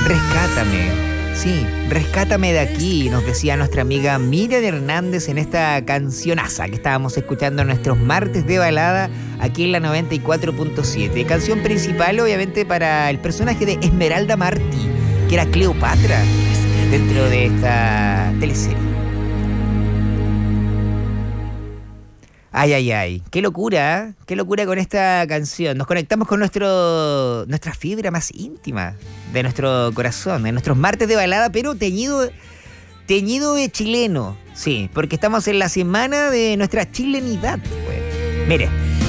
Rescátame. Sí, rescátame de aquí, nos decía nuestra amiga Miriam Hernández en esta cancionaza que estábamos escuchando en nuestros martes de balada aquí en la 94.7. Canción principal, obviamente, para el personaje de Esmeralda Martí, que era Cleopatra dentro de esta teleserie. Ay, ay, ay, qué locura con esta canción. Nos conectamos con nuestra fibra más íntima de nuestro corazón, en nuestros martes de balada, pero teñido de chileno. Sí, porque estamos en la semana de nuestra chilenidad, pues. Mire,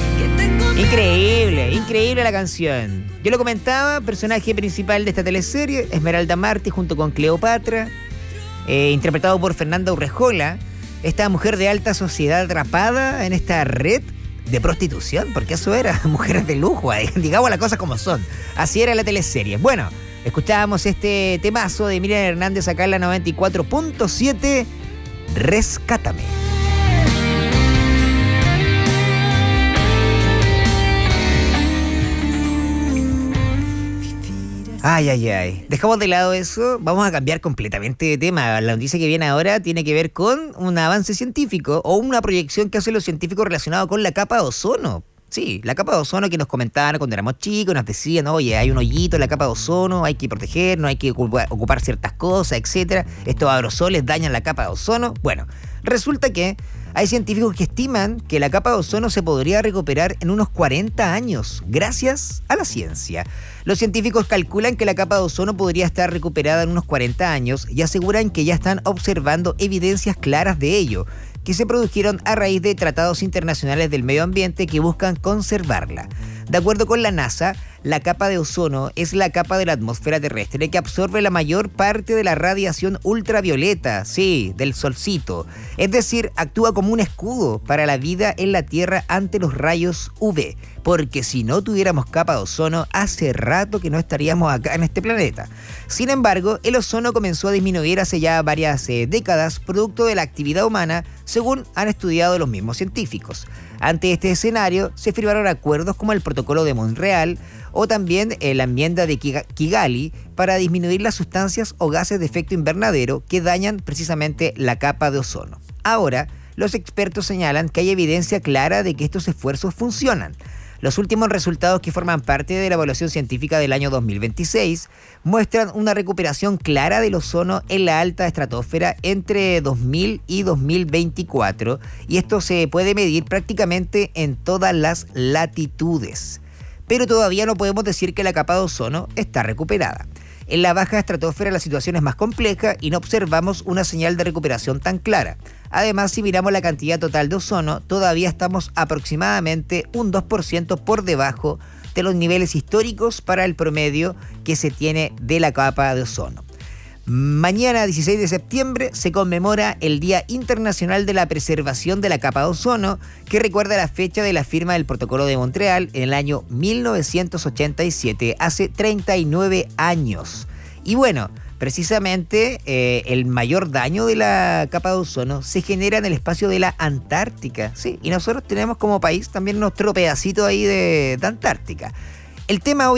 increíble la canción. Yo lo comentaba, personaje principal de esta teleserie, Esmeralda Martí junto con Cleopatra, interpretado por Fernanda Urrejola. Esta mujer de alta sociedad atrapada en esta red de prostitución, porque eso era, mujeres de lujo, digamos las cosas como son. Así era la teleserie. Bueno, escuchábamos este temazo de Miriam Hernández acá en la 94.7, Rescátame. Ay, ay, ay. Dejamos de lado eso, vamos a cambiar completamente de tema. La noticia que viene ahora tiene que ver con un avance científico o una proyección que hacen los científicos relacionado con la capa de ozono. Sí, la capa de ozono que nos comentaban cuando éramos chicos, nos decían, oye, hay un hoyito en la capa de ozono, hay que protegernos, hay que ocupar ciertas cosas, etcétera. Estos aerosoles dañan la capa de ozono. Bueno, resulta que hay científicos que estiman que la capa de ozono se podría recuperar en unos 40 años, gracias a la ciencia. Los científicos calculan que la capa de ozono podría estar recuperada en unos 40 años y aseguran que ya están observando evidencias claras de ello, que se produjeron a raíz de tratados internacionales del medio ambiente que buscan conservarla. De acuerdo con la NASA, la capa de ozono es la capa de la atmósfera terrestre que absorbe la mayor parte de la radiación ultravioleta, sí, del solcito. Es decir, actúa como un escudo para la vida en la Tierra ante los rayos UV, porque si no tuviéramos capa de ozono, hace rato que no estaríamos acá en este planeta. Sin embargo, el ozono comenzó a disminuir hace ya varias décadas, producto de la actividad humana, según han estudiado los mismos científicos. Ante este escenario, se firmaron acuerdos como el Protocolo de Montreal o también la enmienda de Kigali para disminuir las sustancias o gases de efecto invernadero que dañan precisamente la capa de ozono. Ahora, los expertos señalan que hay evidencia clara de que estos esfuerzos funcionan. Los últimos resultados que forman parte de la evaluación científica del año 2026 muestran una recuperación clara del ozono en la alta estratosfera entre 2000 y 2024, y esto se puede medir prácticamente en todas las latitudes. Pero todavía no podemos decir que la capa de ozono está recuperada. En la baja estratosfera la situación es más compleja y no observamos una señal de recuperación tan clara. Además, si miramos la cantidad total de ozono, todavía estamos aproximadamente un 2% por debajo de los niveles históricos para el promedio que se tiene de la capa de ozono. Mañana, 16 de septiembre, se conmemora el Día Internacional de la Preservación de la Capa de Ozono, que recuerda la fecha de la firma del Protocolo de Montreal en el año 1987, hace 39 años. Y bueno, precisamente el mayor daño de la capa de ozono se genera en el espacio de la Antártica, ¿sí? Y nosotros tenemos como país también nuestro pedacito ahí de Antártica. El tema